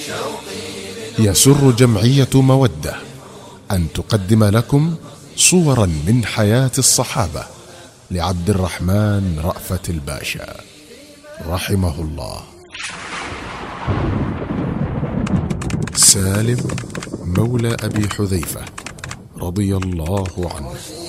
يسر جمعية مودة أن تقدم لكم صورا من حياة الصحابة لعبد الرحمن رأفت الباشا رحمه الله. سالم مولى أبي حذيفة رضي الله عنه.